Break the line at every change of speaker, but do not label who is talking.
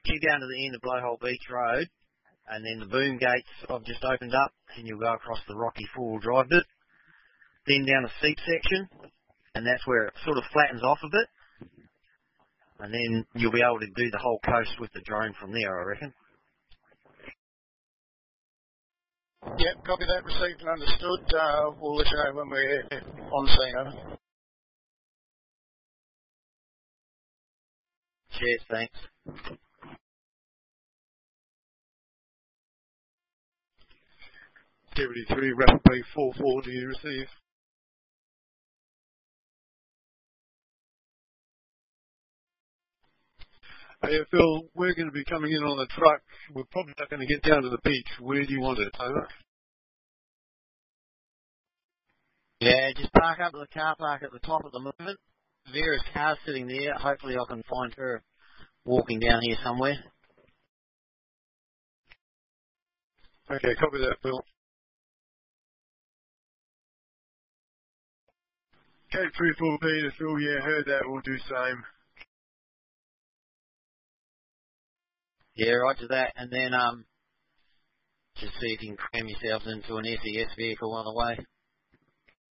you down to the end of Blowhole Beach Road, and then the boom gates I've just opened up, and you'll go across the rocky four-wheel drive bit, then down the steep section, and that's where it sort of flattens off a bit, and then you'll be able to do the whole coast with the drone from there, I reckon.
Yep, copy that, received and understood. We'll let you know when we're on scene, over.
Cheers, thanks.
73, Rapid Bay 44, do you receive? AFL, we're going to be coming in on the truck. We're probably not going to get down to the beach. Where do you want it? Over.
Yeah, just park up at the car park at the top at the moment. Vera's car's sitting there. Hopefully I can find her walking down here somewhere.
Okay, copy that, Bill. Cape 34B to Phil, yeah, heard that. We'll do same.
Yeah, roger that. And then just see if you can cram yourselves into an SES vehicle on the way.